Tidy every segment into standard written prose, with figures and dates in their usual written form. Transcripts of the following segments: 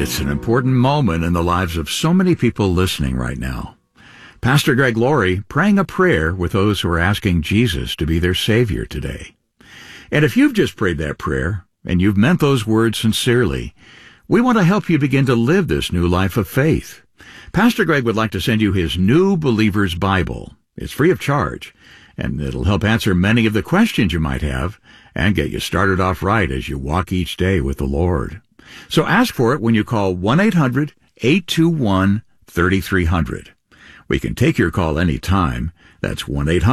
It's an important moment in the lives of so many people listening right now. Pastor Greg Laurie praying a prayer with those who are asking Jesus to be their Savior today. And if you've just prayed that prayer, and you've meant those words sincerely, we want to help you begin to live this new life of faith. Pastor Greg would like to send you his New Believer's Bible. It's free of charge, and it'll help answer many of the questions you might have and get you started off right as you walk each day with the Lord. So ask for it when you call 1-800-821-3300. We can take your call any time. That's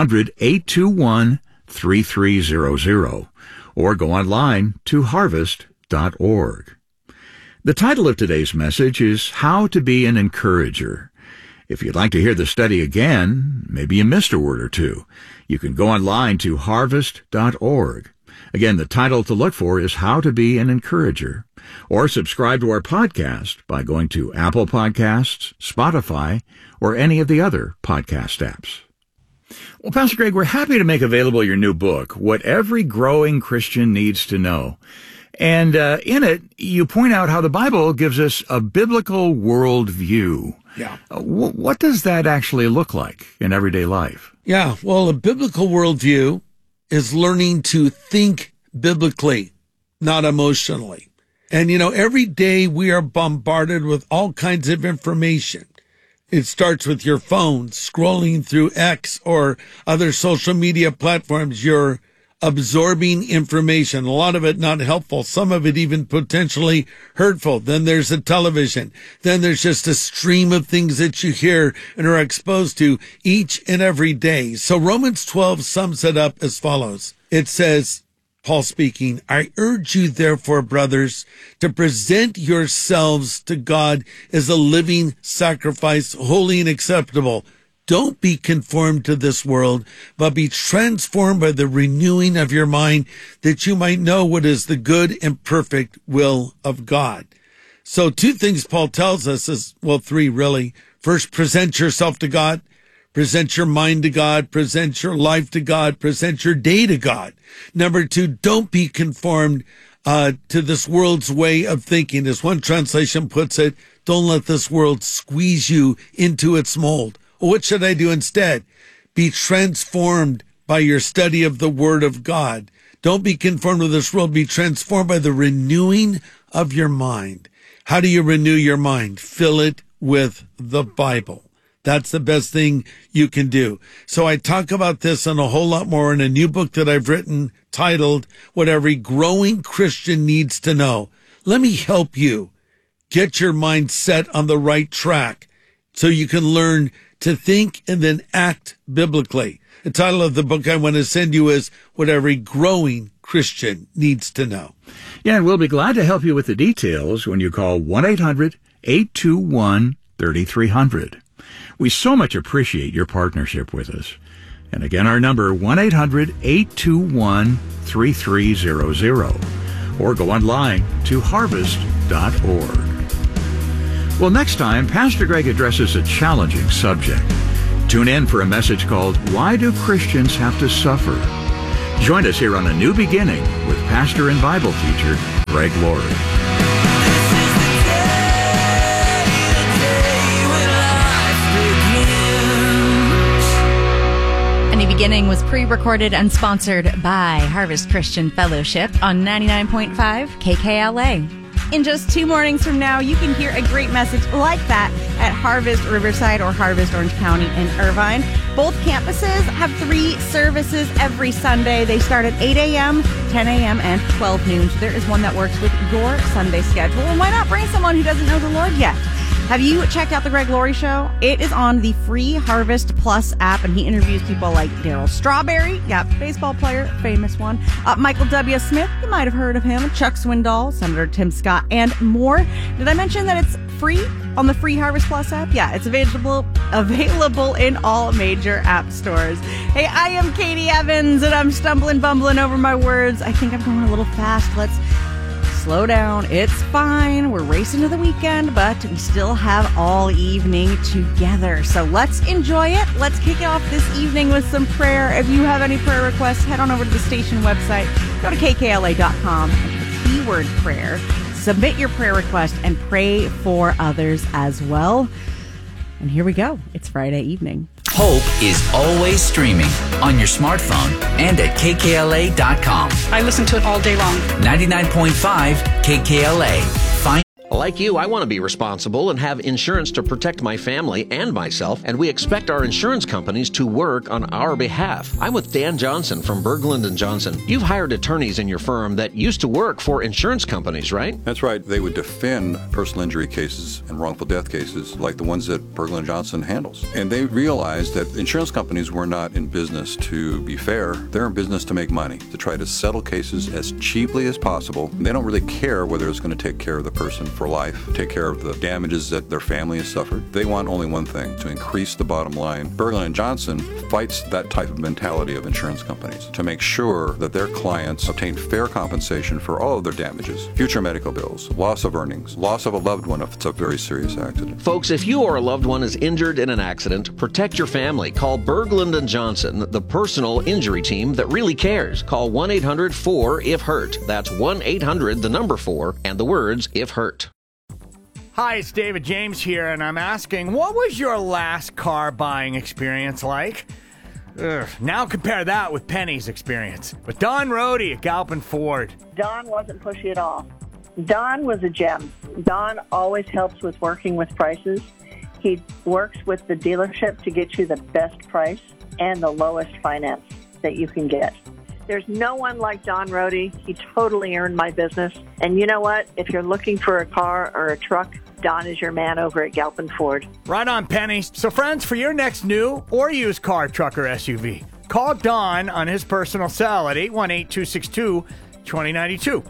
1-800-821-3300. Or go online to harvest.org. The title of today's message is How to Be an Encourager. If you'd like to hear the study again, maybe you missed a word or two, you can go online to harvest.org. Again, the title to look for is How to Be an Encourager. Or subscribe to our podcast by going to Apple Podcasts, Spotify, or any of the other podcast apps. Well, Pastor Greg, we're happy to make available your new book, What Every Growing Christian Needs to Know. And in it, you point out how the Bible gives us a biblical worldview. Yeah. What does that actually look like in everyday life? Yeah, well, a biblical worldview is learning to think biblically, not emotionally. And, every day we are bombarded with all kinds of information. It starts with your phone, scrolling through X or other social media platforms. You're absorbing information, a lot of it not helpful, some of it even potentially hurtful. Then there's the television. Then there's just a stream of things that you hear and are exposed to each and every day. So Romans 12 sums it up as follows. It says, Paul speaking, I urge you, therefore, brothers, to present yourselves to God as a living sacrifice, holy and acceptable. Don't be conformed to this world, but be transformed by the renewing of your mind, that you might know what is the good and perfect will of God. So two things Paul tells us is, three really. First, present yourself to God. Present your mind to God, present your life to God, present your day to God. Number two, don't be conformed to this world's way of thinking. As one translation puts it, don't let this world squeeze you into its mold. Well, what should I do instead? Be transformed by your study of the Word of God. Don't be conformed to this world. Be transformed by the renewing of your mind. How do you renew your mind? Fill it with the Bible. That's the best thing you can do. So I talk about this and a whole lot more in a new book that I've written titled, What Every Growing Christian Needs to Know. Let me help you get your mind set on the right track so you can learn to think and then act biblically. The title of the book I want to send you is What Every Growing Christian Needs to Know. Yeah, and we'll be glad to help you with the details when you call 1-800-821-3300. We so much appreciate your partnership with us. And again, our number, 1-800-821-3300. Or go online to harvest.org. Well, next time, Pastor Greg addresses a challenging subject. Tune in for a message called, Why Do Christians Have to Suffer? Join us here on A New Beginning with pastor and Bible teacher Greg Laurie. Beginning was pre-recorded and sponsored by Harvest Christian Fellowship on 99.5 KKLA. In just 2 mornings from now, you can hear a great message like that at Harvest Riverside or Harvest Orange County in Irvine. Both campuses have 3 services every Sunday. They start at 8 a.m., 10 a.m., and 12 noon. So there is one that works with your Sunday schedule. And why not bring someone who doesn't know the Lord yet? Have you checked out The Greg Laurie Show? It is on the free Harvest Plus app, and he interviews people like Darryl Strawberry, baseball player, famous one, Michael W. Smith, you might have heard of him, Chuck Swindoll, Senator Tim Scott, and more. Did I mention that it's free on the free Harvest Plus app? Yeah, it's available in all major app stores. Hey, I am Katie Evans, and I'm bumbling over my words. I think I'm going a little fast. Let's slow down. It's fine. We're racing to the weekend, but we still have all evening together. So let's enjoy it. Let's kick it off this evening with some prayer. If you have any prayer requests, head on over to the station website. Go to kkla.com. The keyword prayer. Submit your prayer request and pray for others as well. And here we go. It's Friday evening. Hope is always streaming on your smartphone and at kkla.com. I listen to it all day long. 99.5 KKLA. Find Like you, I want to be responsible and have insurance to protect my family and myself, and we expect our insurance companies to work on our behalf. I'm with Dan Johnson from Berglund & Johnson. You've hired attorneys in your firm that used to work for insurance companies, right? That's right. They would defend personal injury cases and wrongful death cases like the ones that Berglund & Johnson handles. And they realized that insurance companies were not in business to be fair. They're in business to make money, to try to settle cases as cheaply as possible. And they don't really care whether it's going to take care of the person for life, take care of the damages that their family has suffered. They want only one thing, to increase the bottom line. Berglund & Johnson fights that type of mentality of insurance companies to make sure that their clients obtain fair compensation for all of their damages, future medical bills, loss of earnings, loss of a loved one if it's a very serious accident. Folks, if you or a loved one is injured in an accident, protect your family. Call Berglund & Johnson, the personal injury team that really cares. Call 1-800-4-IF-HURT. That's 1-800-4 and the words "if hurt." Hi, it's David James here, and I'm asking, what was your last car buying experience like? Now compare that with Penny's experience. With Don Rohde at Galpin Ford. Don wasn't pushy at all. Don was a gem. Don always helps with working with prices. He works with the dealership to get you the best price and the lowest finance that you can get. There's no one like Don Rohde. He totally earned my business. And you know what? If you're looking for a car or a truck, Don is your man over at Galpin Ford. Right on, Penny. So friends, for your next new or used car, truck, or SUV, call Don on his personal cell at 818-262-2092.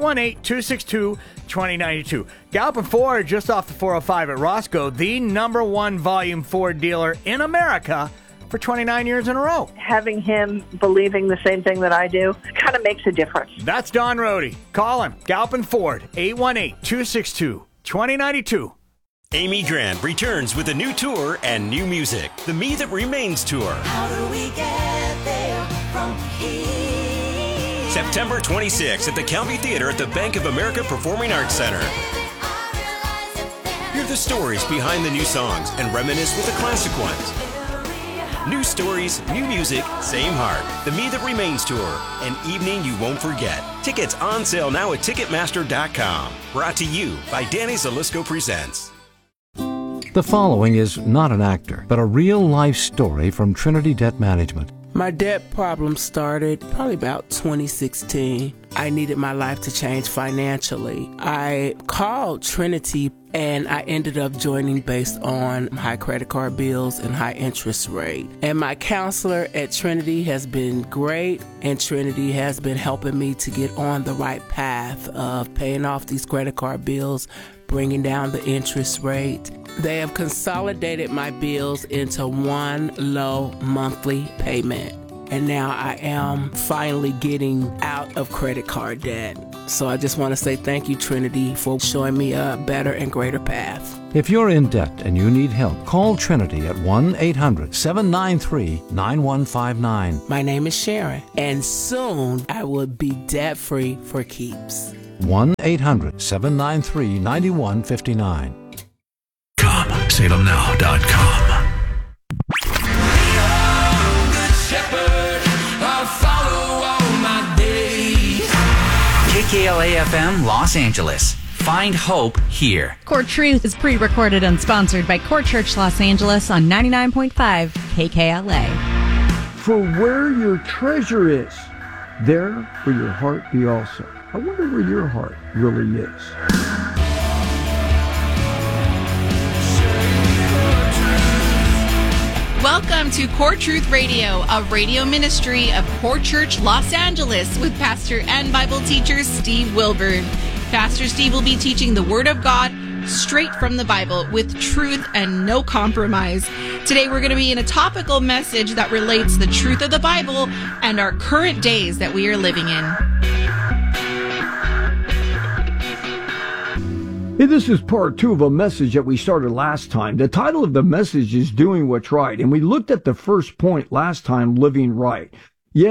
818-262-2092. Galpin Ford, just off the 405 at Roscoe, the #1 volume Ford dealer in America for 29 years in a row. Having him believing the same thing that I do kind of makes a difference. That's Don Rohde. Call him. Galpin Ford, 818-262-2092. Amy Grant returns with a new tour and new music. The Me That Remains Tour. How do we get there from here? September 26th at the County Theater at the Bank of America Performing Arts Center. Hear the stories behind the new songs and reminisce with the classic ones. New stories, new music, same heart. The Me That Remains Tour. An evening you won't forget. Tickets on sale now at Ticketmaster.com. Brought to you by Danny Zalisco Presents. The following is not an actor, but a real-life story from Trinity Debt Management. My debt problem started probably about 2016. I needed my life to change financially. I called Trinity and I ended up joining based on high credit card bills and high interest rate. And my counselor at Trinity has been great, and Trinity has been helping me to get on the right path of paying off these credit card bills, bringing down the interest rate. They have consolidated my bills into one low monthly payment. And now I am finally getting out of credit card debt. So I just want to say thank you, Trinity, for showing me a better and greater path. If you're in debt and you need help, call Trinity at 1-800-793-9159. My name is Sharon, and soon I will be debt-free for keeps. 1-800-793-9159. SalemNow.com. KKLA-FM Los Angeles. Find hope here. Core Truth is pre-recorded and sponsored by Core Church Los Angeles on 99.5 KKLA. For where your treasure is, there will your heart be also. I wonder where your heart really is. Welcome to Core Truth Radio, a radio ministry of Core Church Los Angeles with pastor and Bible teacher Steve Wilburn. Pastor Steve will be teaching the Word of God straight from the Bible with truth and no compromise. Today we're going to be in a topical message that relates the truth of the Bible and our current days that we are living in. Hey, this is part 2 of a message that we started last time. The title of the message is Doing What's Right. And we looked at the first point last time, living right. Yes,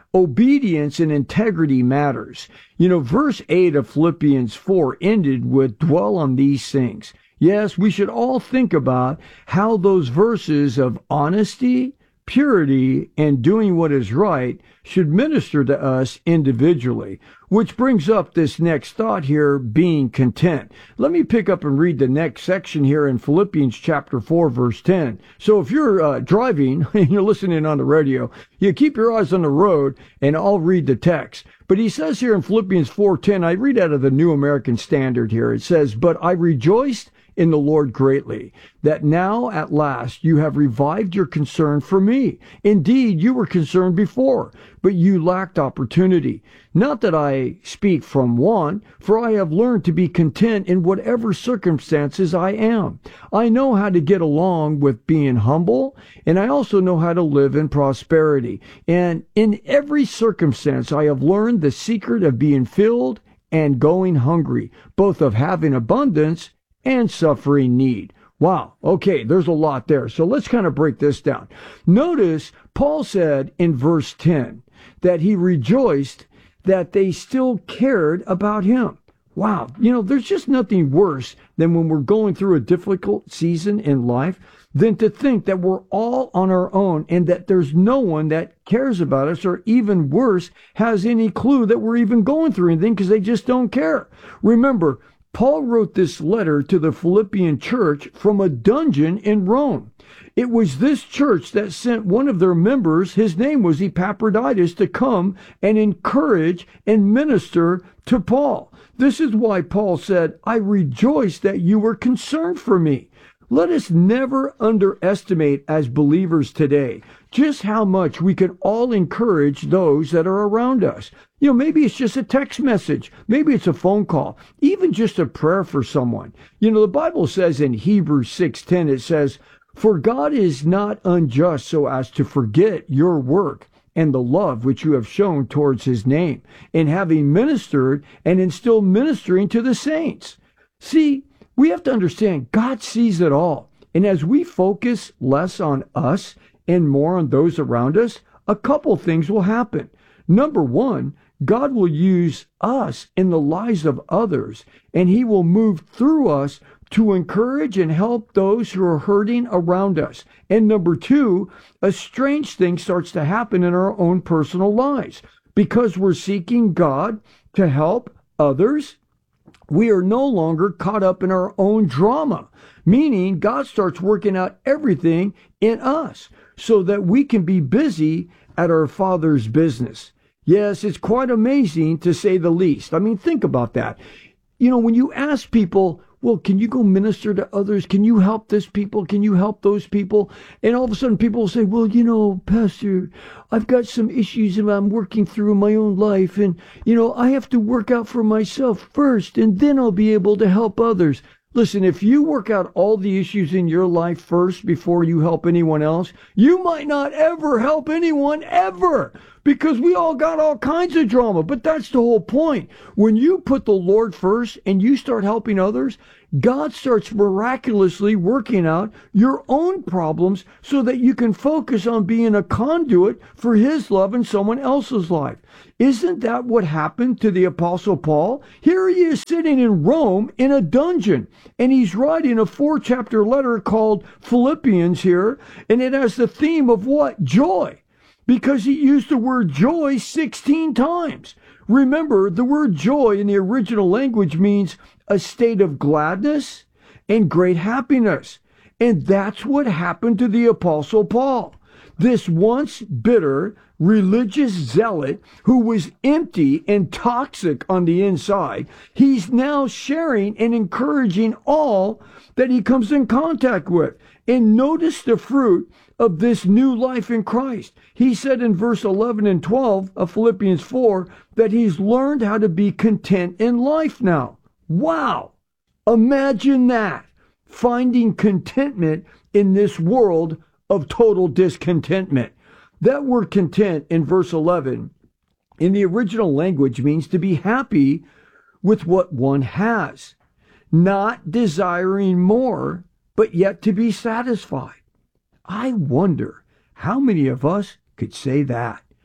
Obedience and integrity matters. Verse 8 of Philippians 4 ended with dwell on these things. Yes, we should all think about how those verses of honesty, purity, and doing what is right should minister to us individually. Which brings up this next thought here, being content. Let me pick up and read the next section here in Philippians chapter 4, verse 10. So if you're driving and you're listening on the radio, you keep your eyes on the road and I'll read the text. But he says here in Philippians 4:10, I read out of the New American Standard here. It says, "But I rejoiced in the Lord greatly, that now at last you have revived your concern for me. Indeed, you were concerned before, but you lacked opportunity. Not that I speak from want, for I have learned to be content in whatever circumstances I am. I know how to get along with being humble, and I also know how to live in prosperity. And in every circumstance I have learned the secret of being filled and going hungry, both of having abundance and suffering need." Wow. Okay, there's a lot there. So let's kind of break this down. Notice Paul said in verse 10 that he rejoiced that they still cared about him. Wow. There's just nothing worse than when we're going through a difficult season in life than to think that we're all on our own and that there's no one that cares about us, or even worse, has any clue that we're even going through anything because they just don't care. Remember, Paul wrote this letter to the Philippian church from a dungeon in Rome. It was this church that sent one of their members, his name was Epaphroditus, to come and encourage and minister to Paul. This is why Paul said, "I rejoice that you were concerned for me." Let us never underestimate as believers today just how much we can all encourage those that are around us. Maybe it's just a text message. Maybe it's a phone call. Even just a prayer for someone. The Bible says in Hebrews 6:10, it says, "For God is not unjust so as to forget your work and the love which you have shown towards his name, in having ministered and in still ministering to the saints." See, we have to understand God sees it all. And as we focus less on us and more on those around us, a couple things will happen. Number one, God will use us in the lives of others, and he will move through us to encourage and help those who are hurting around us. And number two, a strange thing starts to happen in our own personal lives. Because we're seeking God to help others, we are no longer caught up in our own drama, meaning God starts working out everything in us so that we can be busy at our Father's business. Yes, it's quite amazing to say the least. I mean, think about that. When you ask people, well, can you go minister to others? Can you help this people? Can you help those people? And all of a sudden people will say, well, Pastor, I've got some issues that I'm working through in my own life. And, I have to work out for myself first, and then I'll be able to help others. Listen, if you work out all the issues in your life first before you help anyone else, you might not ever help anyone ever, because we all got all kinds of drama. But that's the whole point. When you put the Lord first and you start helping others, God starts miraculously working out your own problems so that you can focus on being a conduit for his love in someone else's life. Isn't that what happened to the Apostle Paul? Here he is sitting in Rome in a dungeon, and he's writing a 4-chapter letter called Philippians here, and it has the theme of what? Joy. Because he used the word joy 16 times. Remember, the word joy in the original language means a state of gladness and great happiness. And that's what happened to the Apostle Paul. This once bitter religious zealot who was empty and toxic on the inside, he's now sharing and encouraging all that he comes in contact with. And notice the fruit of this new life in Christ. He said in verse 11 and 12 of Philippians 4 that he's learned how to be content in life now. Wow! Imagine that. Finding contentment in this world of total discontentment. That word content in verse 11 in the original language means to be happy with what one has, not desiring more, but yet to be satisfied. I wonder how many of us could say that.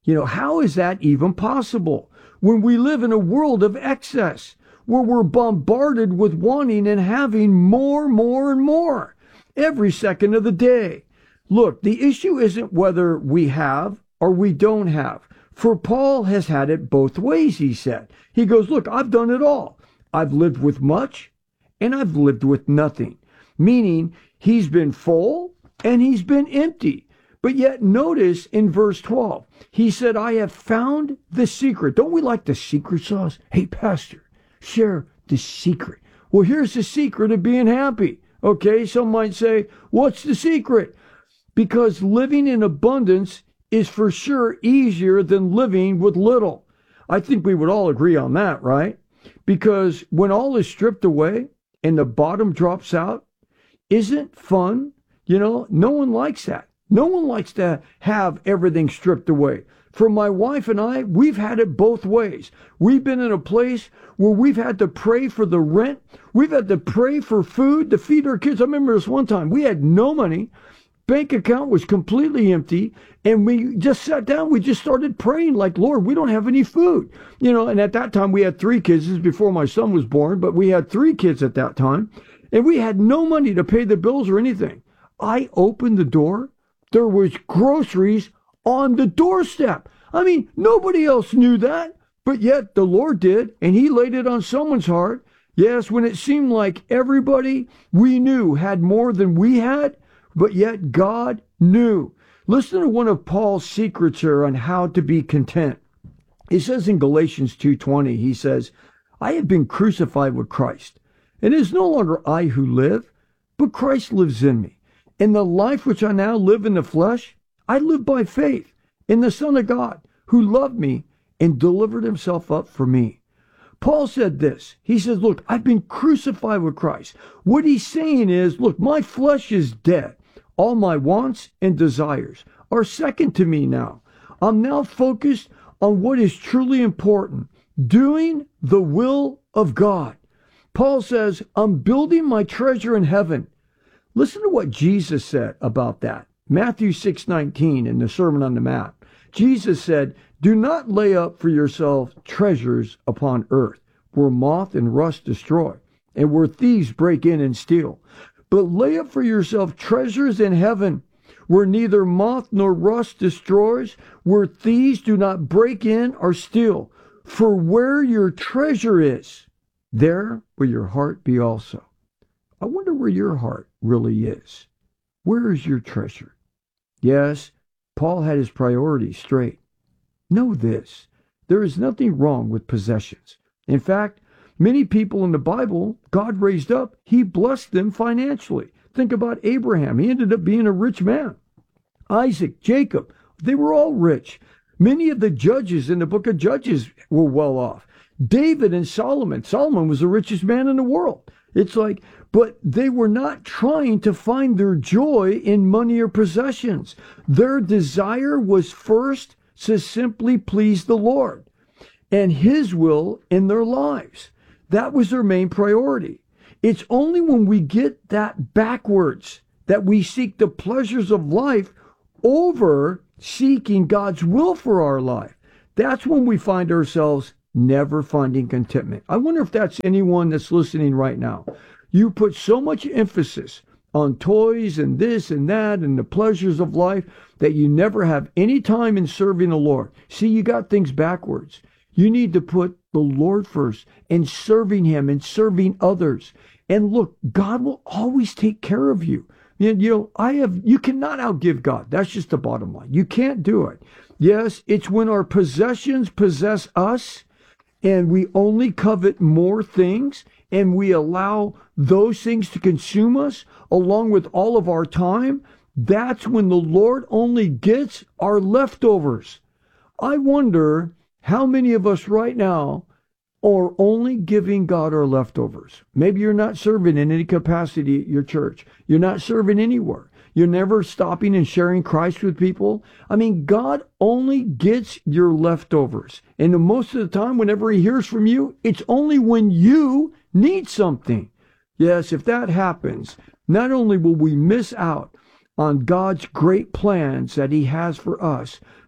How is that even possible when we live in a world of excess, where we're bombarded with wanting and having more, and more every second of the day? Look, the issue isn't whether we have or we don't have. For Paul has had it both ways, he said. He goes, look, I've done it all. I've lived with much and I've lived with nothing. Meaning he's been full and he's been empty. But yet notice in verse 12, he said, I have found the secret. Don't we like the secret sauce? Hey, pastor, share the secret. Well, here's the secret of being happy. Okay, some might say, what's the secret? Because living in abundance is for sure easier than living with little. I think we would all agree on that, right? Because when all is stripped away and the bottom drops out, isn't fun? No one likes that. No one likes to have everything stripped away. For my wife and I, we've had it both ways. We've been in a place where we've had to pray for the rent. We've had to pray for food to feed our kids. I remember this one time, we had no money. Bank account was completely empty, and we just sat down. We just started praying like, Lord, we don't have any food. And at that time we had 3 kids. This is before my son was born, but we had 3 kids at that time, and we had no money to pay the bills or anything. I opened the door. There was groceries on the doorstep. I mean, nobody else knew that, but yet the Lord did, and he laid it on someone's heart. Yes, when it seemed like everybody we knew had more than we had, but yet God knew. Listen to one of Paul's secrets here on how to be content. He says in Galatians 2:20, he says, I have been crucified with Christ, and it is no longer I who live, but Christ lives in me. In the life which I now live in the flesh, I live by faith in the Son of God, who loved me and delivered himself up for me. Paul said this. He says, look, I've been crucified with Christ. What he's saying is, look, my flesh is dead. All my wants and desires are second to me now. I'm now focused on what is truly important, doing the will of God. Paul says, I'm building my treasure in heaven. Listen to what Jesus said about that. Matthew 6:19 in the Sermon on the Mount. Jesus said, do not lay up for yourselves treasures upon earth, where moth and rust destroy, and where thieves break in and steal. But lay up for yourself treasures in heaven, where neither moth nor rust destroys, where thieves do not break in or steal. For where your treasure is, there will your heart be also. I wonder where your heart really is. Where is your treasure? Yes, Paul had his priorities straight. Know this, there is nothing wrong with possessions. In fact, many people in the Bible, God raised up, he blessed them financially. Think about Abraham. He ended up being a rich man. Isaac, Jacob, they were all rich. Many of the judges in the book of Judges were well off. David and Solomon. Solomon was the richest man in the world. It's like, but they were not trying to find their joy in money or possessions. Their desire was first to simply please the Lord and his will in their lives. That was their main priority. It's only when we get that backwards that we seek the pleasures of life over seeking God's will for our life. That's when we find ourselves never finding contentment. I wonder if that's anyone that's listening right now. You put so much emphasis on toys and this and that and the pleasures of life that you never have any time in serving the Lord. See, you got things backwards. You need to put the Lord first and serving him and serving others. And look, God will always take care of you. You cannot outgive God. That's just the bottom line. You can't do it. Yes, it's when our possessions possess us and we only covet more things and we allow those things to consume us along with all of our time. That's when the Lord only gets our leftovers. I wonder how many of us right now are only giving God our leftovers. Maybe you're not serving in any capacity at your church. You're not serving anywhere. You're never stopping and sharing Christ with people. I mean, God only gets your leftovers. And most of the time, whenever he hears from you, it's only when you need something. Yes, if that happens, not only will we miss out on God's great plans that he has for us,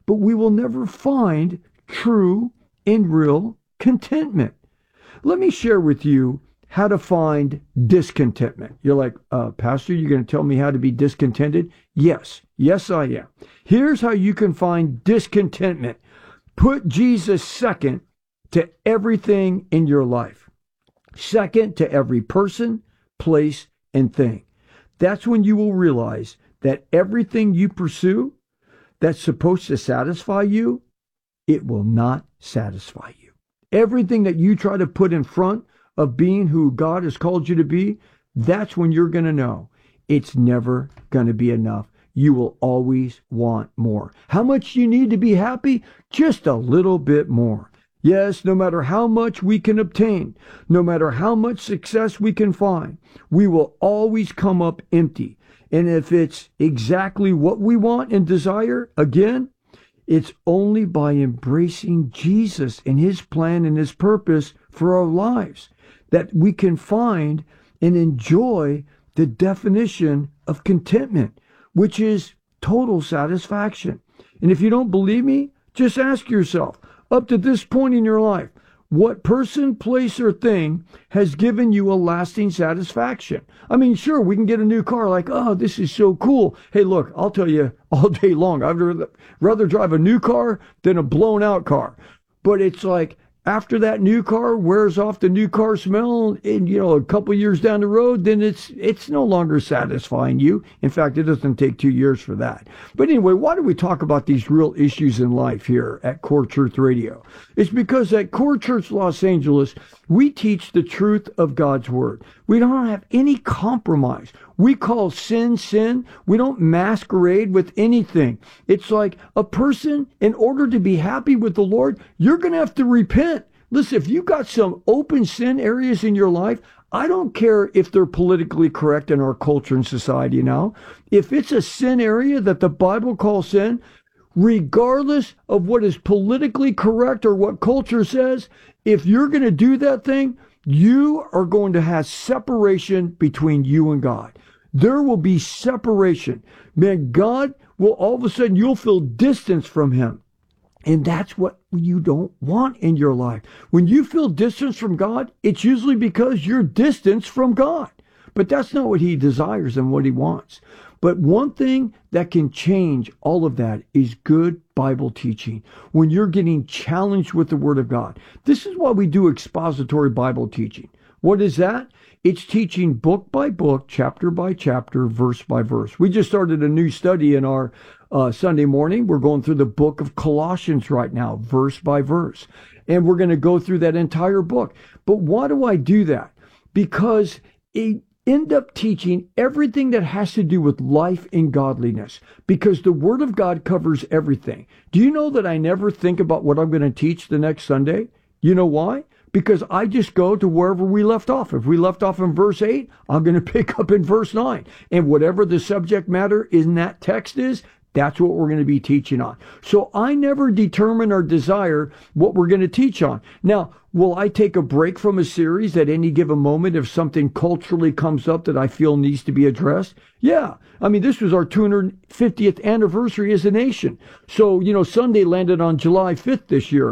but we will never find true and real contentment. Let me share with you how to find discontentment. You're like, Pastor, you're going to tell me how to be discontented? Yes, I am. Here's how you can find discontentment. Put Jesus second to everything in your life. Second to every person, place, and thing. That's when you will realize that everything you pursue that's supposed to satisfy you, it will not satisfy you. Everything that you try to put in front of being who God has called you to be, that's when you're going to know it's never going to be enough. You will always want more. How much you need to be happy? Just a little bit more. Yes, no matter how much we can obtain, no matter how much success we can find, we will always come up empty. And if it's exactly what we want and desire, again, it's only by embracing Jesus and his plan and his purpose for our lives that we can find and enjoy the definition of contentment, which is total satisfaction. And if you don't believe me, just ask yourself, up to this point in your life, what person, place, or thing has given you a lasting satisfaction? I mean, sure, we can get a new car like, oh, this is so cool. Hey, look, I'll tell you all day long, I'd rather drive a new car than a blown out car. But it's like, after that new car wears off the new car smell and, a couple years down the road, then it's no longer satisfying you. In fact, it doesn't take 2 years for that. But anyway, why do we talk about these real issues in life here at Core Church Radio? It's because at Core Church Los Angeles, we teach the truth of God's Word. We don't have any compromise. We call sin, sin. We don't masquerade with anything. It's like a person, in order to be happy with the Lord, you're going to have to repent. Listen, if you got some open sin areas in your life, I don't care if they're politically correct in our culture and society now. If it's a sin area that the Bible calls sin, regardless of what is politically correct or what culture says, if you're going to do that thing, you are going to have separation between you and God. There will be separation. Man, God will all of a sudden, you'll feel distance from him. And that's what you don't want in your life. When you feel distance from God, it's usually because you're distanced from God. But that's not what he desires and what he wants. But one thing that can change all of that is good Bible teaching. When you're getting challenged with the Word of God. This is why we do expository Bible teaching. What is that? It's teaching book by book, chapter by chapter, verse by verse. We just started a new study in our Sunday morning. We're going through the book of Colossians right now, verse by verse. And we're going to go through that entire book. But why do I do that? Because it end up teaching everything that has to do with life and godliness, because the Word of God covers everything. Do you know that I never think about what I'm going to teach the next Sunday? You know why? Because I just go to wherever we left off. If we left off in verse 8, I'm going to pick up in verse 9. And whatever the subject matter in that text is, that's what we're going to be teaching on. So I never determine or desire what we're going to teach on. Now, will I take a break from a series at any given moment if something culturally comes up that I feel needs to be addressed? Yeah. I mean, this was our 250th anniversary as a nation. So, Sunday landed on July 5th this year,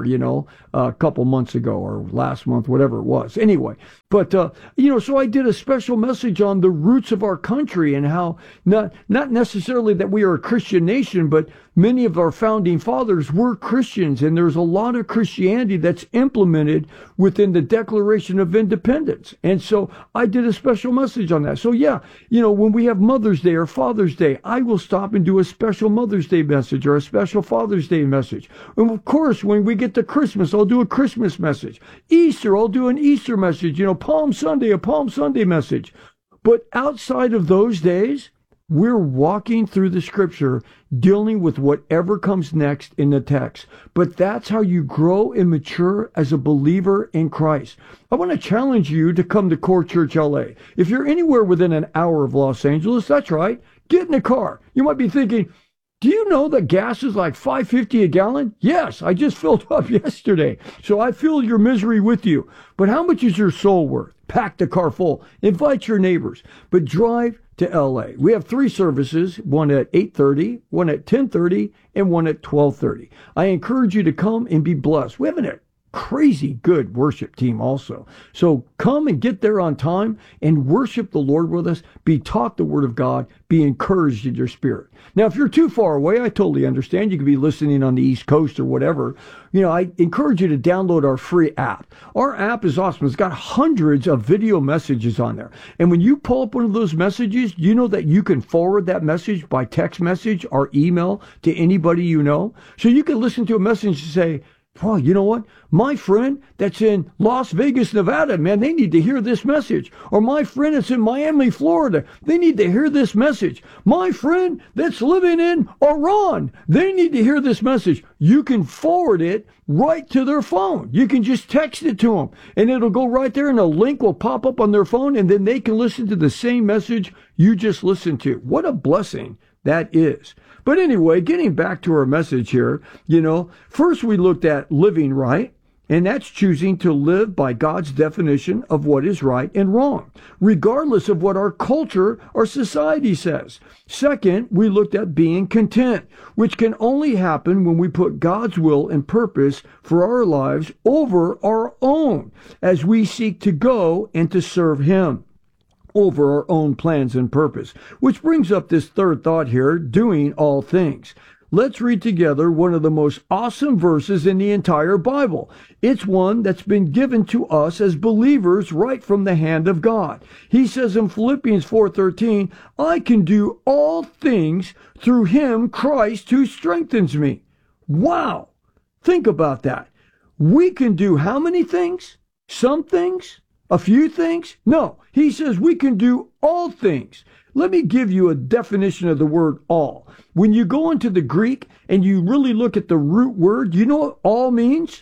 a couple months ago or last month, whatever it was. Anyway, but, so I did a special message on the roots of our country and how not necessarily that we are a Christian nation, but many of our founding fathers were Christians, and there's a lot of Christianity that's implemented within the Declaration of Independence. And so I did a special message on that. So yeah, when we have Mother's Day or Father's Day, I will stop and do a special Mother's Day message or a special Father's Day message. And of course, when we get to Christmas, I'll do a Christmas message. Easter, I'll do an Easter message. Palm Sunday, a Palm Sunday message. But outside of those days, we're walking through the scripture, dealing with whatever comes next in the text. But that's how you grow and mature as a believer in Christ. I want to challenge you to come to Core Church LA. If you're anywhere within an hour of Los Angeles, that's right, get in a car. You might be thinking, Do you know that gas is like $5.50 a gallon? Yes, I just filled up yesterday. So I feel your misery with you. But how much is your soul worth? Pack the car full. Invite your neighbors. But drive to LA. We have 3 services, one at 8:30, one at 10:30, and one at 12:30. I encourage you to come and be blessed. We have a crazy good worship team also. So come and get there on time and worship the Lord with us. Be taught the Word of God. Be encouraged in your spirit. Now, if you're too far away, I totally understand. You could be listening on the East Coast or whatever. I encourage you to download our free app. Our app is awesome. It's got hundreds of video messages on there. And when you pull up one of those messages, you know that you can forward that message by text message or email to anybody you know. So you can listen to a message and say, well, you know what? My friend that's in Las Vegas, Nevada, man, they need to hear this message. Or my friend that's in Miami, Florida, they need to hear this message. My friend that's living in Iran, they need to hear this message. You can forward it right to their phone. You can just text it to them, and it'll go right there, and a link will pop up on their phone, and then they can listen to the same message you just listened to. What a blessing that is. But anyway, getting back to our message here, first we looked at living right, and that's choosing to live by God's definition of what is right and wrong, regardless of what our culture or society says. Second, we looked at being content, which can only happen when we put God's will and purpose for our lives over our own as we seek to go and to serve Him over our own plans and purpose. Which brings up this third thought here, doing all things. Let's read together one of the most awesome verses in the entire Bible. It's one that's been given to us as believers right from the hand of God. He says in Philippians 4:13, I can do all things through Him, Christ, who strengthens me. Wow! Think about that. We can do how many things? Some things? A few things? No. He says we can do all things. Let me give you a definition of the word all. When you go into the Greek and you really look at the root word, you know what all means?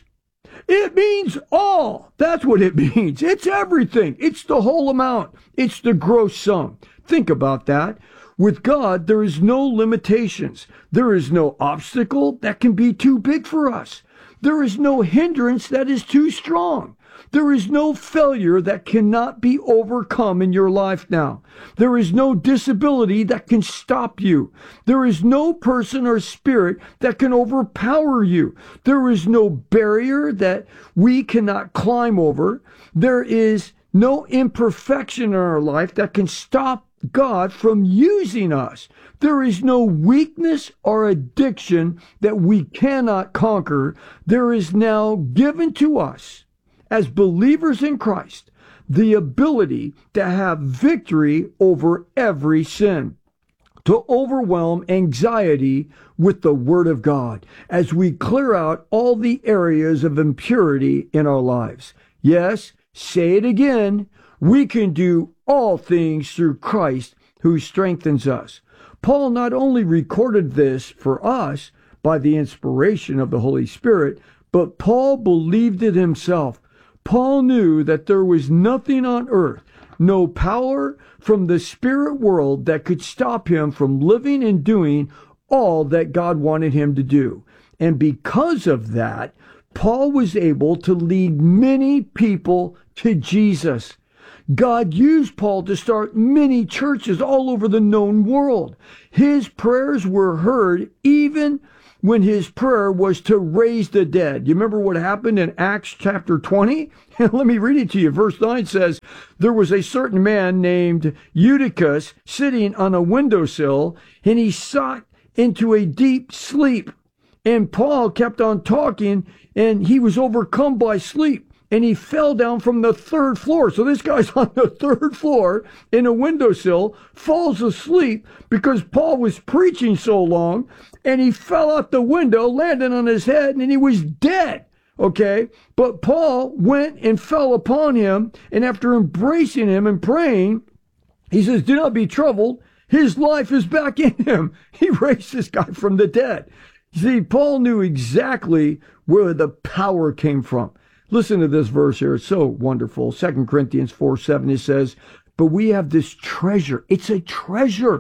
It means all. That's what it means. It's everything. It's the whole amount. It's the gross sum. Think about that. With God, there is no limitations. There is no obstacle that can be too big for us. There is no hindrance that is too strong. There is no failure that cannot be overcome in your life now. There is no disability that can stop you. There is no person or spirit that can overpower you. There is no barrier that we cannot climb over. There is no imperfection in our life that can stop God from using us. There is no weakness or addiction that we cannot conquer. There is now given to us, as believers in Christ, the ability to have victory over every sin, to overwhelm anxiety with the Word of God as we clear out all the areas of impurity in our lives. Yes, say it again, we can do all things through Christ who strengthens us. Paul not only recorded this for us by the inspiration of the Holy Spirit, but Paul believed it himself. Paul knew that there was nothing on earth, no power from the spirit world that could stop him from living and doing all that God wanted him to do. And because of that, Paul was able to lead many people to Jesus. God used Paul to start many churches all over the known world. His prayers were heard even when his prayer was to raise the dead. You remember what happened in Acts chapter 20? Let me read it to you. Verse 9 says, there was a certain man named Eutychus sitting on a windowsill, and he sank into a deep sleep. And Paul kept on talking, and he was overcome by sleep. And he fell down from the 3rd floor. So this guy's on the 3rd floor in a windowsill, falls asleep because Paul was preaching so long, and he fell out the window, landed on his head, and he was dead. Okay? But Paul went and fell upon him, and after embracing him and praying, he says, do not be troubled. His life is back in him. He raised this guy from the dead. See, Paul knew exactly where the power came from. Listen to this verse here. It's so wonderful. 2 Corinthians 4:7, it says, but we have this treasure. It's a treasure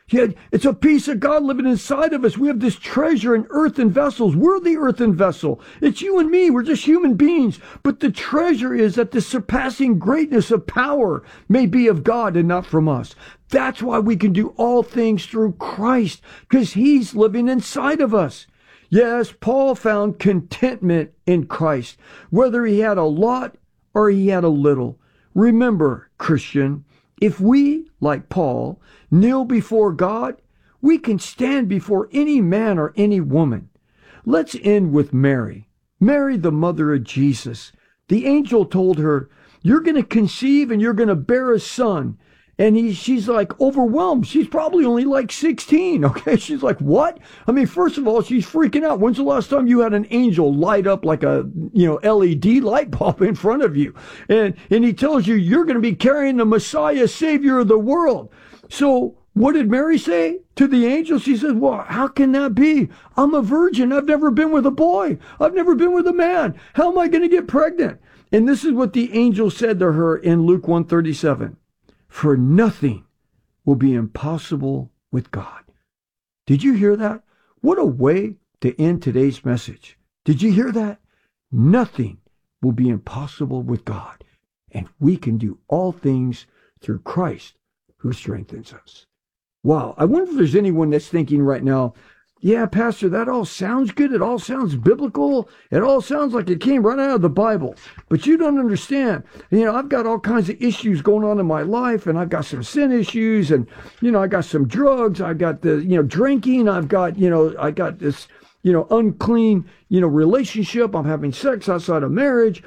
Yet it's a piece of God living inside of us. We have this treasure in earthen vessels. We're the earthen vessel. It's you and me. We're just human beings. But the treasure is that the surpassing greatness of power may be of God and not from us. That's why we can do all things through Christ, because he's living inside of us. Yes, Paul found contentment in Christ, whether he had a lot or he had a little. Remember, Christian, if we, like Paul, kneel before God, we can stand before any man or any woman. Let's end with Mary. Mary, the mother of Jesus. The angel told her, you're going to conceive and you're going to bear a son. And she's like overwhelmed. She's probably only like 16. Okay. She's like, what? I mean, first of all, she's freaking out. When's the last time you had an angel light up like a, LED light bulb in front of you? And he tells you, you're going to be carrying the Messiah, Savior of the world. So what did Mary say to the angel? She says, well, how can that be? I'm a virgin. I've never been with a boy. I've never been with a man. How am I going to get pregnant? And this is what the angel said to her in Luke 1:37. For nothing will be impossible with God. Did you hear that? What a way to end today's message. Did you hear that? Nothing will be impossible with God. And we can do all things through Christ who strengthens us. Wow. I wonder if there's anyone that's thinking right now, yeah, Pastor, that all sounds good. It all sounds biblical. It all sounds like it came right out of the Bible. But you don't understand. I've got all kinds of issues going on in my life, and I've got some sin issues, and, I got some drugs. I've got the, drinking. I've got, I got this, unclean, relationship. I'm having sex outside of marriage.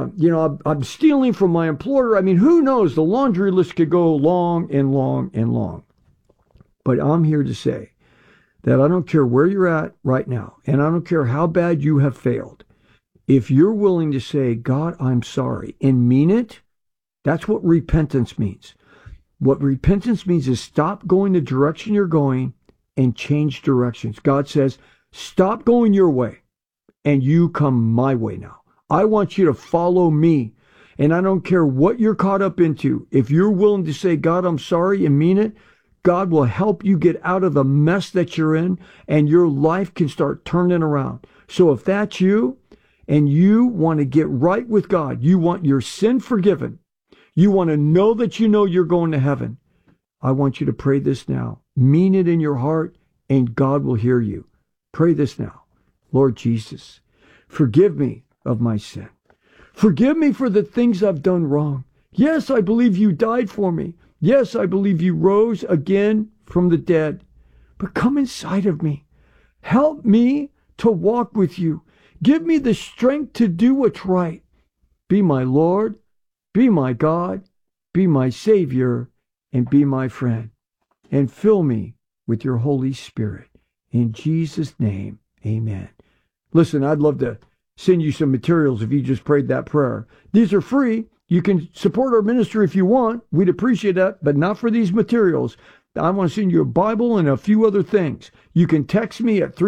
I'm stealing from my employer. I mean, who knows? The laundry list could go long and long and long. But I'm here to say that I don't care where you're at right now, and I don't care how bad you have failed. If you're willing to say, God, I'm sorry, and mean it, that's what repentance means. What repentance means is stop going the direction you're going and change directions. God says, stop going your way and you come my way now. I want you to follow me. And I don't care what you're caught up into. If you're willing to say, God, I'm sorry, and mean it, God will help you get out of the mess that you're in, and your life can start turning around. So if that's you, and you want to get right with God, you want your sin forgiven, you want to know that you're going to heaven, I want you to pray this now. Mean it in your heart, and God will hear you. Pray this now. Lord Jesus, forgive me of my sin. Forgive me for the things I've done wrong. Yes, I believe you died for me. Yes, I believe you rose again from the dead. But come inside of me. Help me to walk with you. Give me the strength to do what's right. Be my Lord, be my God, be my Savior, and be my friend. And fill me with your Holy Spirit. In Jesus' name, amen. Listen, I'd love to send you some materials if you just prayed that prayer. These are free. You can support our ministry if you want. We'd appreciate that, but not for these materials. I want to send you a Bible and a few other things. You can text me at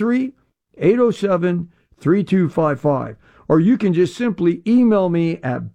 323-807-3255. Or you can just simply email me at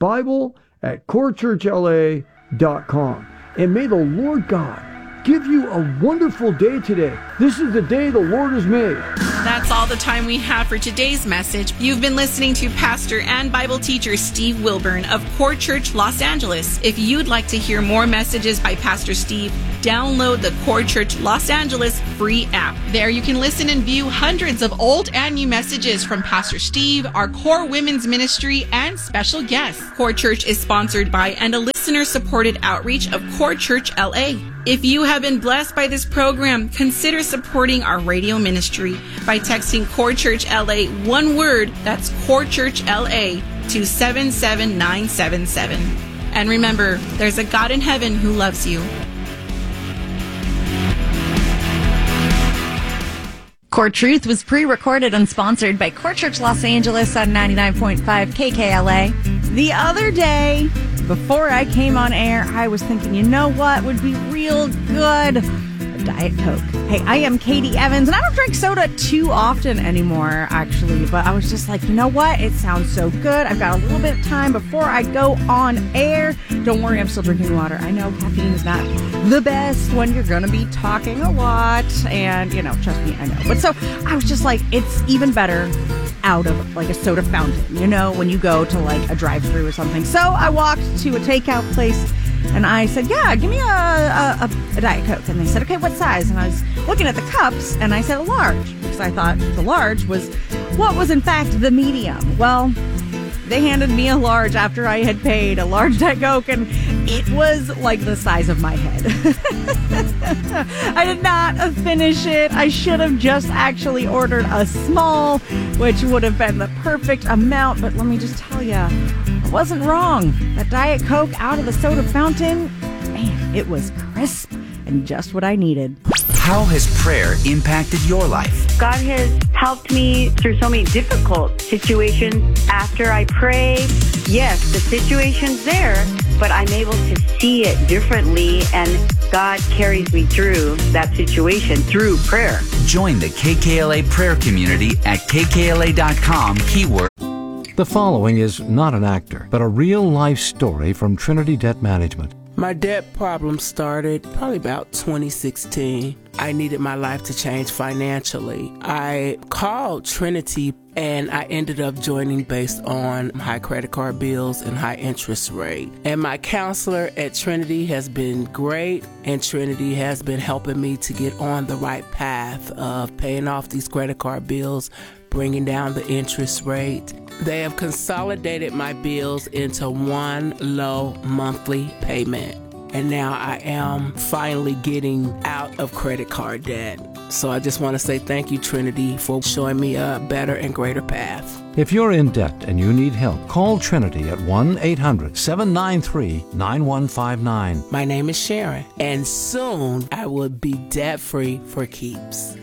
bible@corechurchla.com. And may the Lord God give you a wonderful day today. This is the day the Lord has made. That's all the time we have for today's message. You've been listening to Pastor and Bible teacher Steve Wilburn of Core Church Los Angeles. If you'd like to hear more messages by Pastor Steve, download the Core Church Los Angeles free app. There you can listen and view hundreds of old and new messages from Pastor Steve, our Core Women's Ministry, and special guests. Core Church is sponsored by and a listener-supported outreach of Core Church LA. If you have been blessed by this program, consider supporting our radio ministry by texting Core Church LA one word, that's Core Church LA, to 77977. And remember, there's a God in heaven who loves you. Core Truth was pre-recorded and sponsored by Core Church Los Angeles on 99.5 KKLA. The other day, before I came on air, I was thinking, you know what would be real good? Diet Coke. Hey, I am Katie Evans, and I don't drink soda too often anymore, actually, but I was just like, you know what? It sounds so good. I've got a little bit of time before I go on air. Don't worry, I'm still drinking water. I know caffeine is not the best when you're going to be talking a lot, and, you know, trust me, I know. But so I was just like, it's even better out of like a soda fountain, you know, when you go to like a drive-thru or something. So I walked to a takeout place and I said, yeah, give me a Diet Coke. And they said, okay, what size? And I was looking at the cups and I said a large, because I thought the large was what was in fact the medium. Well, they handed me a large after I had paid a large Diet Coke, and it was like the size of my head. I did not finish it. I should have just actually ordered a small, which would have been the perfect amount. But let me just tell you, I wasn't wrong. That Diet Coke out of the soda fountain, man, it was crisp and just what I needed. How has prayer impacted your life? God has helped me through so many difficult situations. After I pray, yes, the situation's there, but I'm able to see it differently, and God carries me through that situation through prayer. Join the KKLA prayer community at kkla.com, keyword. The following is not an actor, but a real-life story from Trinity Debt Management. My debt problem started probably about 2016. I needed my life to change financially. I called Trinity and I ended up joining based on high credit card bills and high interest rate. And my counselor at Trinity has been great, and Trinity has been helping me to get on the right path of paying off these credit card bills, bringing down the interest rate. They have consolidated my bills into one low monthly payment. And now I am finally getting out of credit card debt. So I just want to say thank you, Trinity, for showing me a better and greater path. If you're in debt and you need help, call Trinity at 1-800-793-9159. My name is Sharon, and soon I will be debt-free for keeps.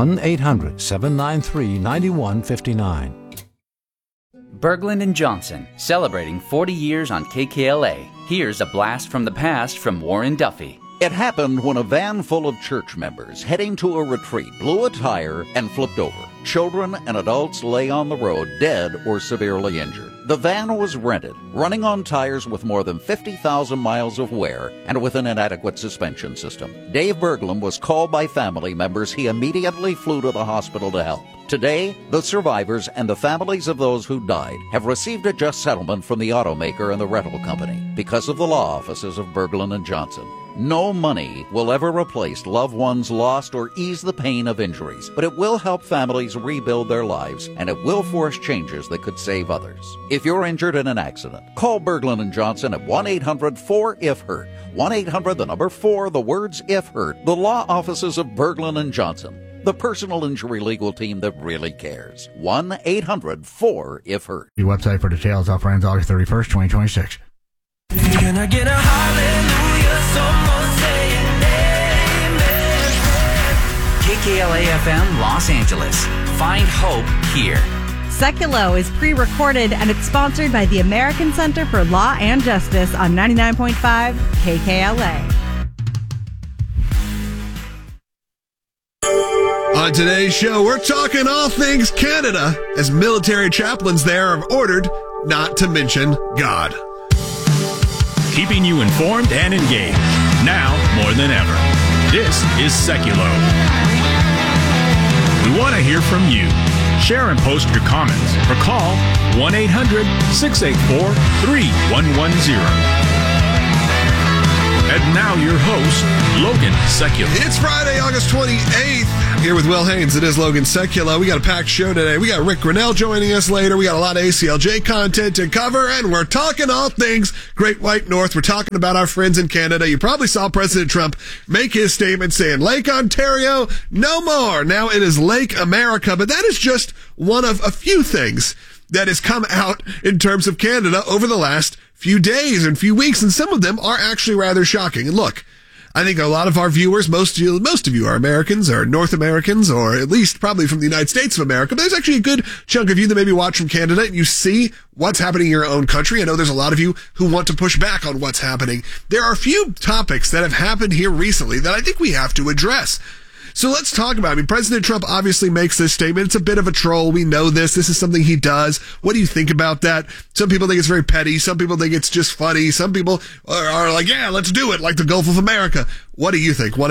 1-800-793-9159. Berglund and Johnson, celebrating 40 years on KKLA. Here's a blast from the past from Warren Duffy. It happened when a van full of church members heading to a retreat blew a tire and flipped over. Children and adults lay on the road dead or severely injured. The van was rented, running on tires with more than 50,000 miles of wear and with an inadequate suspension system. Dave Berglund was called by family members. He immediately flew to the hospital to help. Today, the survivors and the families of those who died have received a just settlement from the automaker and the rental company because of the law offices of Berglund and Johnson. No money will ever replace loved ones lost or ease the pain of injuries, but it will help families rebuild their lives, and it will force changes that could save others. If you're injured in an accident, call Berglund and Johnson at 1-800-4-IF-HURT. 1-800-4, the words if hurt, the law offices of Berglund and Johnson. The personal injury legal team that really cares. 1-800-4-IF-HURT. The website for details. Offer ends August 31st, 2026. Can I get a hallelujah? Someone say amen. KKLA FM Los Angeles. Find hope here. Seculo is pre-recorded and it's sponsored by the American Center for Law and Justice on 99.5 KKLA. On today's show, we're talking all things Canada, as military chaplains there have ordered not to mention God. Keeping you informed and engaged, now more than ever. This is Seculo. We want to hear from you. Share and post your comments or call 1-800-684-3110. And now your host, Logan Seculo. It's Friday, August 28th. I'm here with Will Haynes. It is Logan Seculo. We got a packed show today. We got Rick Grinnell joining us later. We got a lot of ACLJ content to cover, and we're talking all things Great White North. We're talking about our friends in Canada. You probably saw President Trump make his statement saying, Lake Ontario, no more. Now it is Lake America, but that is just one of a few things that has come out in terms of Canada over the last few days and few weeks, and some of them are actually rather shocking. And look, I think a lot of our viewers, most of you are Americans or North Americans, or at least probably from the United States of America. But there's actually a good chunk of you that maybe watch from Canada, and you see what's happening in your own country. I know there's a lot of you who want to push back on what's happening. There are a few topics that have happened here recently that I think we have to address. So let's talk about it. I mean, President Trump obviously makes this statement. It's a bit of a troll. We know this. This is something he does. What do you think about that? Some people think it's very petty. Some people think it's just funny. Some people are like, yeah, let's do it, like the Gulf of America. What do you think?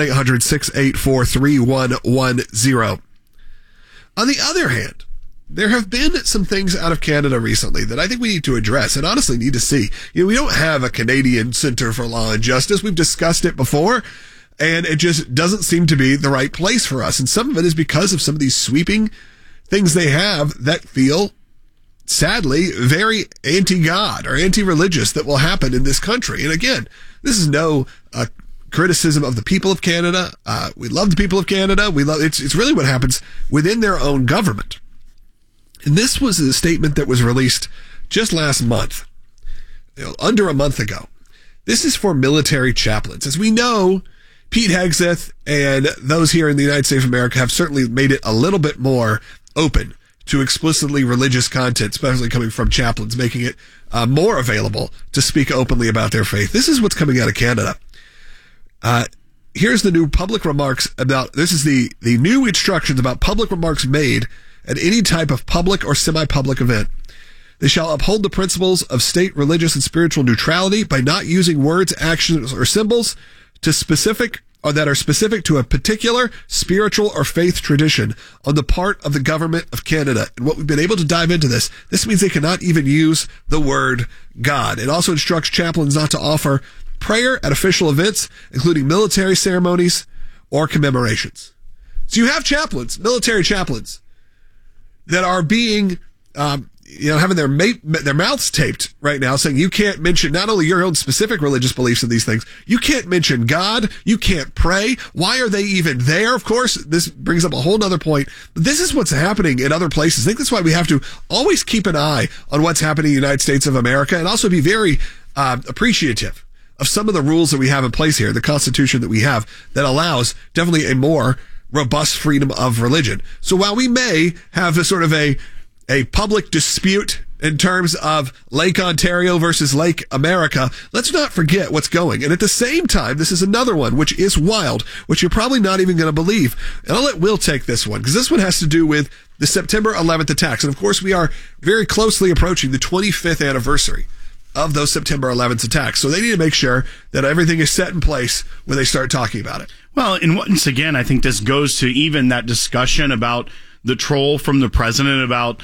1-800-684-3110. On the other hand, there have been some things out of Canada recently that I think we need to address and honestly need to see. You know, we don't have a Canadian Center for Law and Justice. We've discussed it before. And it just doesn't seem to be the right place for us. And some of it is because of some of these sweeping things they have that feel, sadly, very anti-God or anti-religious that will happen in this country. And again, this is no criticism of the people of Canada. We love the people of Canada. It's really what happens within their own government. And this was a statement that was released just last month, under a month ago. This is for military chaplains. As we know, Pete Hegseth and those here in the United States of America have certainly made it a little bit more open to explicitly religious content, especially coming from chaplains, making it more available to speak openly about their faith. This is what's coming out of Canada. Here's the new public remarks this is the new instructions about public remarks made at any type of public or semi-public event. They shall uphold the principles of state, religious, and spiritual neutrality by not using words, actions, or symbols that are specific to a particular spiritual or faith tradition on the part of the government of Canada. And what we've been able to dive into this means they cannot even use the word God. It also instructs chaplains not to offer prayer at official events, including military ceremonies or commemorations. So you have chaplains, military chaplains, that are being having their mouths taped right now, saying you can't mention not only your own specific religious beliefs in these things, you can't mention God, you can't pray. Why are they even there? Of course, this brings up a whole nother point. But this is what's happening in other places. I think that's why we have to always keep an eye on what's happening in the United States of America, and also be very appreciative of some of the rules that we have in place here, the Constitution that we have that allows definitely a more robust freedom of religion. So while we may have a sort of a public dispute in terms of Lake Ontario versus Lake America, let's not forget what's going. And at the same time, this is another one which is wild, which you're probably not even going to believe. And I'll let Will take this one, because this one has to do with the September 11th attacks. And of course, we are very closely approaching the 25th anniversary of those September 11th attacks. So they need to make sure that everything is set in place when they start talking about it. Well, and once again, I think this goes to even that discussion about the troll from the president about,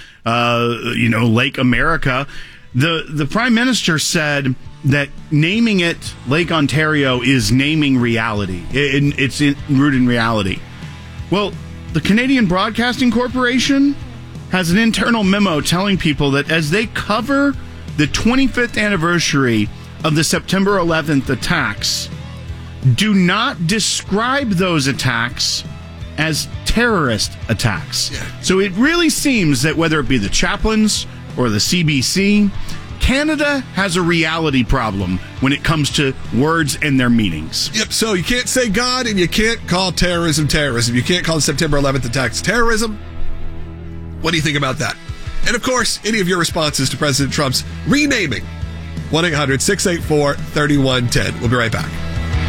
Lake America. The prime minister said that naming it Lake Ontario is naming reality. It's rooted in reality. Well, the Canadian Broadcasting Corporation has an internal memo telling people that as they cover the 25th anniversary of the September 11th attacks, do not describe those attacks as terrorist attacks. Yeah. So it really seems that whether it be the chaplains or the CBC, Canada has a reality problem when it comes to words and their meanings. Yep, so you can't say God and you can't call terrorism terrorism. You can't call the September 11th attacks terrorism. What do you think about that? And of course, any of your responses to President Trump's renaming. 1-800-684-3110. We'll be right back.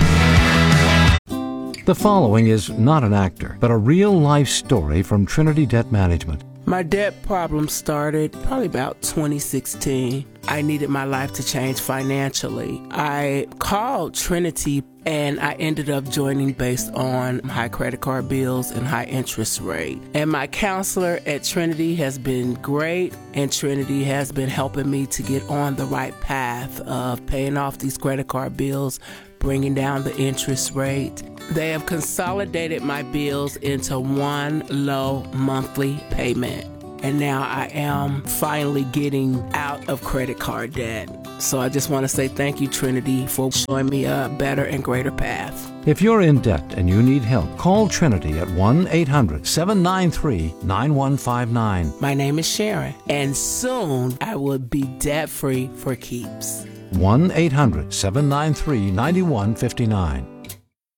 The following is not an actor, but a real-life story from Trinity Debt Management. My debt problem started probably about 2016. I needed my life to change financially. I called Trinity and I ended up joining based on high credit card bills and high interest rate. And my counselor at Trinity has been great, and Trinity has been helping me to get on the right path of paying off these credit card bills, bringing down the interest rate. They have consolidated my bills into one low monthly payment. And now I am finally getting out of credit card debt. So I just want to say thank you, Trinity, for showing me a better and greater path. If you're in debt and you need help, call Trinity at 1-800-793-9159. My name is Sharon, and soon I will be debt-free for keeps. 1-800-793-9159.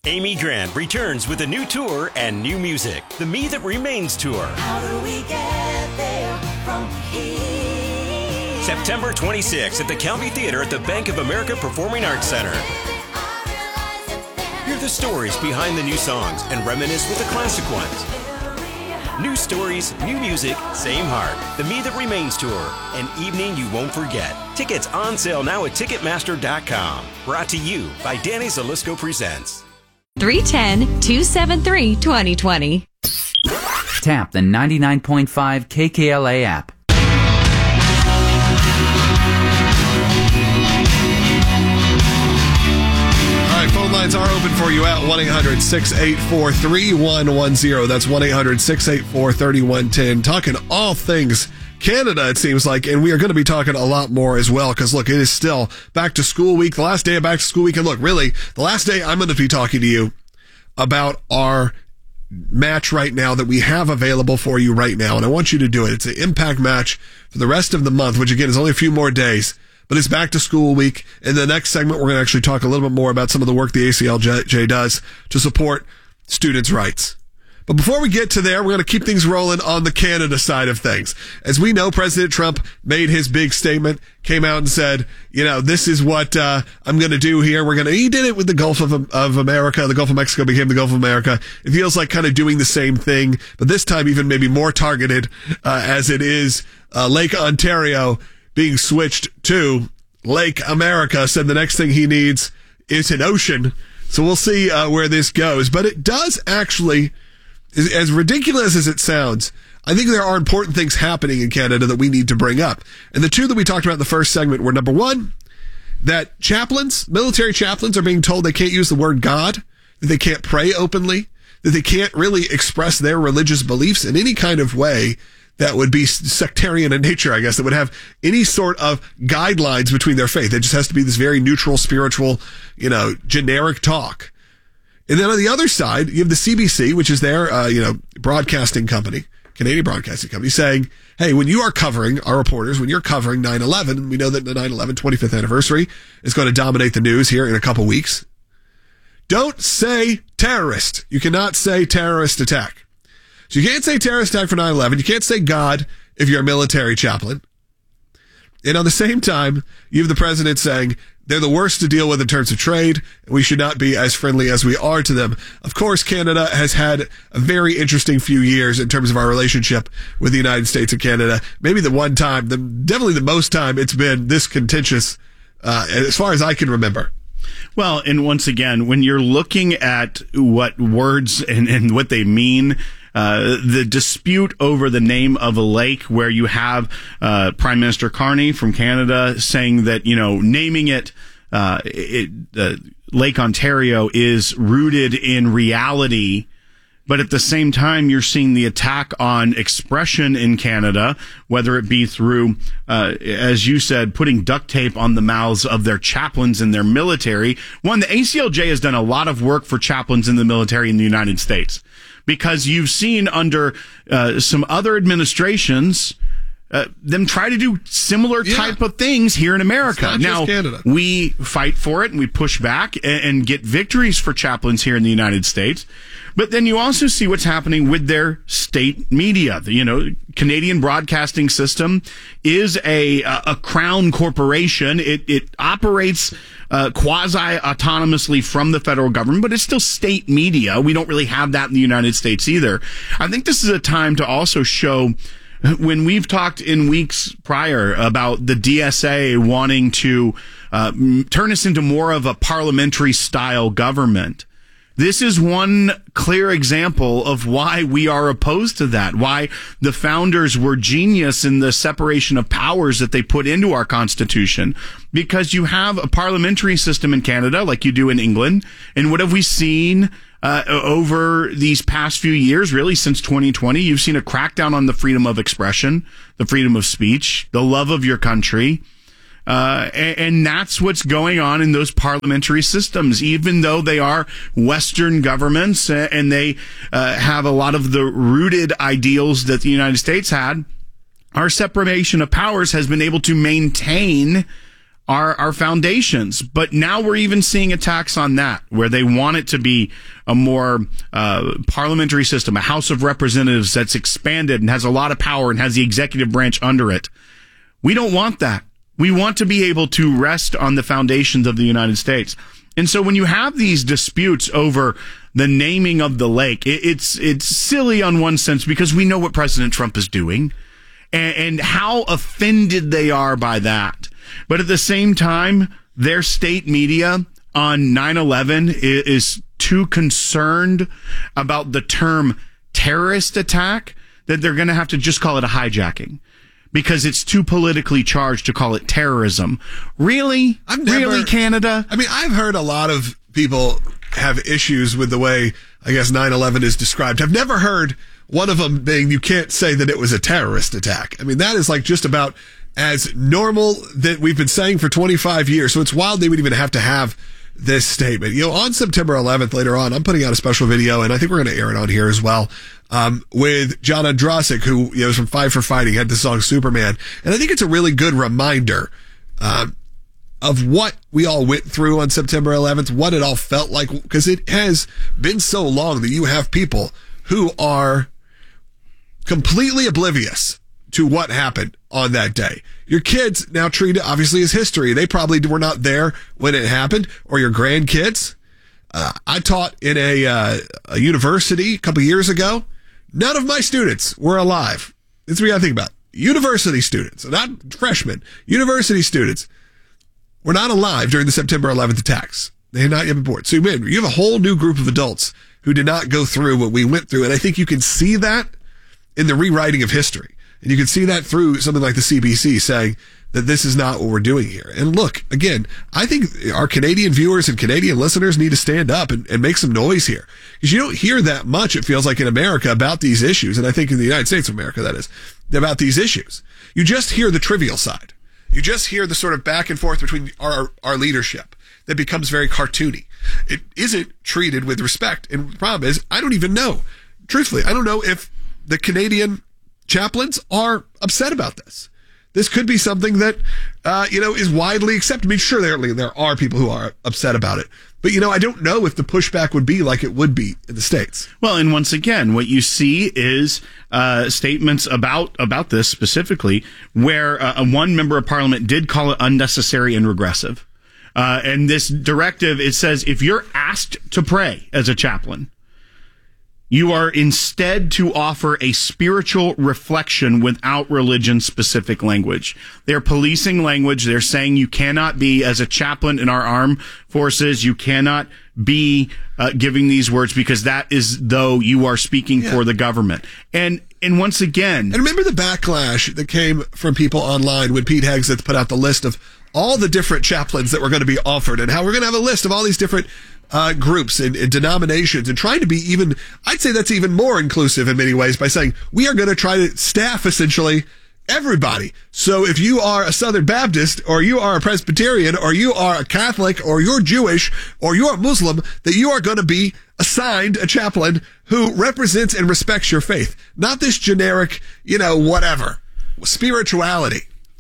Amy Grant returns with a new tour and new music. The Me That Remains Tour. How do we get there from here? September 26th at the County Theater at the Bank of America Performing Arts Center. Hear the stories behind the new songs and reminisce with the classic ones. New stories, new music, same heart. The Me That Remains Tour. An evening you won't forget. Tickets on sale now at Ticketmaster.com. Brought to you by Danny Zalisco Presents. 310-273-2020. Tap the 99.5 KKLA app. All right, phone lines are open for you at 1-800-684-3110. That's 1-800-684-3110. Talking all things Canada, it seems like, and we are going to be talking a lot more as well, because look, it is still back to school week, the last day of back to school week, and look, really, the last day I'm going to be talking to you about our match right now that we have available for you right now, and I want you to do it. It's an impact match for the rest of the month, which again is only a few more days, but it's back to school week. In the next segment, we're going to actually talk a little bit more about some of the work the ACLJ does to support students' rights. But before we get to there, we're going to keep things rolling on the Canada side of things. As we know, President Trump made his big statement, came out and said, you know, this is what I'm going to do here. He did it with the Gulf of America. The Gulf of Mexico became the Gulf of America. It feels like kind of doing the same thing, but this time even maybe more targeted, as it is Lake Ontario being switched to Lake America. Said the next thing he needs is an ocean. So we'll see where this goes. But it does actually, as ridiculous as it sounds, I think there are important things happening in Canada that we need to bring up. And the two that we talked about in the first segment were, number one, that chaplains, military chaplains, are being told they can't use the word God, that they can't pray openly, that they can't really express their religious beliefs in any kind of way that would be sectarian in nature, I guess, that would have any sort of guidelines between their faith. It just has to be this very neutral, spiritual, generic talk. And then on the other side, you have the CBC, which is their, broadcasting company, Canadian broadcasting company, saying, hey, when you are covering, our reporters, when you're covering 9/11, we know that the 9/11 25th anniversary is going to dominate the news here in a couple weeks. Don't say terrorist. You cannot say terrorist attack. So you can't say terrorist attack for 9/11. You can't say God if you're a military chaplain. And on the same time, you have the president saying they're the worst to deal with in terms of trade, and we should not be as friendly as we are to them. Of course, Canada has had a very interesting few years in terms of our relationship with the United States and Canada. Maybe definitely the most time it's been this contentious, as far as I can remember. Well, and once again, when you're looking at what words and what they mean, the dispute over the name of a lake, where you have Prime Minister Carney from Canada saying that, naming it Lake Ontario is rooted in reality. But at the same time, you're seeing the attack on expression in Canada, whether it be through, as you said, putting duct tape on the mouths of their chaplains in their military. One, the ACLJ has done a lot of work for chaplains in the military in the United States, because you've seen under some other administrations them try to do similar type of things here in America. Now, we fight for it and we push back and get victories for chaplains here in the United States. But then you also see what's happening with their state media. The, Canadian broadcasting system is a crown corporation. It operates quasi-autonomously from the federal government, but it's still state media. We don't really have that in the United States either. I think this is a time to also show, when we've talked in weeks prior about the DSA wanting to turn us into more of a parliamentary style government, this is one clear example of why we are opposed to that, why the founders were genius in the separation of powers that they put into our Constitution, because you have a parliamentary system in Canada like you do in England. And what have we seen over these past few years, really since 2020? You've seen a crackdown on the freedom of expression, the freedom of speech, the love of your country. And that's what's going on in those parliamentary systems, even though they are Western governments and they have a lot of the rooted ideals that the United States had. Our separation of powers has been able to maintain our foundations. But now we're even seeing attacks on that, where they want it to be a more parliamentary system, a House of Representatives that's expanded and has a lot of power and has the executive branch under it. We don't want that. We want to be able to rest on the foundations of the United States. And so when you have these disputes over the naming of the lake, it's silly on one sense, because we know what President Trump is doing and how offended they are by that. But at the same time, their state media on 9/11 is too concerned about the term terrorist attack that they're going to have to just call it a hijacking, because it's too politically charged to call it terrorism. Really? Really, Canada? I mean, I've heard a lot of people have issues with the way, I guess, 9/11 is described. I've never heard one of them being, you can't say that it was a terrorist attack. I mean, that is like just about as normal that we've been saying for 25 years. So it's wild they would even have to have this statement. You know, on September 11th, later on, I'm putting out a special video, and I think we're going to air it on here as well, with John Andrasik, who, you know, is from Five for Fighting, had the song Superman. And I think it's a really good reminder of what we all went through on September 11th, what it all felt like, because it has been so long that you have people who are completely oblivious to what happened on that day. Your kids now treat it obviously as history. They probably were not there when it happened, or your grandkids. I taught in a university a couple years ago. None of my students were alive. That's what you got to think about. University students, not freshmen. University students were not alive during the September 11th attacks. They had not yet been born. So you have a whole new group of adults who did not go through what we went through. And I think you can see that in the rewriting of history. And you can see that through something like the CBC saying that this is not what we're doing here. And look, again, I think our Canadian viewers and Canadian listeners need to stand up and make some noise here. Because you don't hear that much, it feels like, in America about these issues. And I think in the United States of America, that is, about these issues. You just hear the trivial side. You just hear the sort of back and forth between our leadership that becomes very cartoony. It isn't treated with respect. And the problem is, I don't even know. Truthfully, I don't know if the Canadian chaplains are upset about this. This could be something that, is widely accepted. I mean, sure, there are people who are upset about it. But, I don't know if the pushback would be like it would be in the States. Well, and once again, what you see is statements about this specifically, where one member of parliament did call it unnecessary and regressive. And this directive, it says, if you're asked to pray as a chaplain, you are instead to offer a spiritual reflection without religion-specific language. They're policing language. They're saying you cannot be, as a chaplain in our armed forces, you cannot be giving these words, because that is though you are speaking for the government. And once again... And remember the backlash that came from people online when Pete Hegseth put out the list of all the different chaplains that were going to be offered, and how we're going to have a list of all these different groups and denominations, and trying to be even, I'd say that's even more inclusive in many ways, by saying we are going to try to staff essentially everybody. So if you are a Southern Baptist, or you are a Presbyterian, or you are a Catholic, or you're Jewish, or you're a Muslim, that you are going to be assigned a chaplain who represents and respects your faith. Not this generic, whatever, spirituality.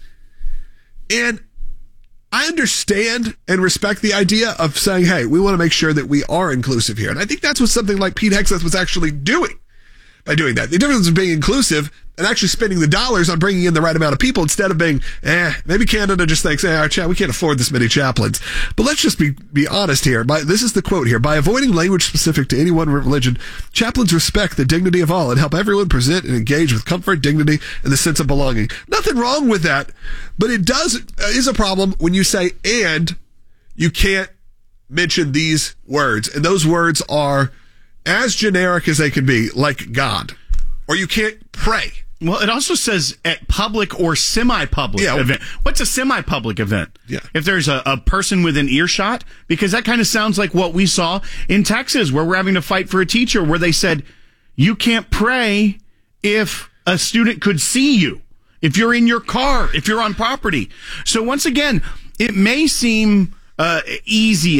And I understand and respect the idea of saying, hey, we want to make sure that we are inclusive here. And I think that's what something like Pete Hegseth was actually doing by doing that. The difference of being inclusive and actually spending the dollars on bringing in the right amount of people, instead of being, maybe Canada just thinks, we can't afford this many chaplains. But let's just be honest here. This is the quote here. By avoiding language specific to any one religion, chaplains respect the dignity of all and help everyone present and engage with comfort, dignity, and the sense of belonging. Nothing wrong with that, but it is a problem when you say, and you can't mention these words. And those words are as generic as they can be, like God. Or you can't pray. Well, it also says at public or semi-public event. What's a semi-public event? Yeah. If there's a person within earshot, because that kind of sounds like what we saw in Texas, where we're having to fight for a teacher, where they said, you can't pray if a student could see you, if you're in your car, if you're on property. So once again, it may seem easy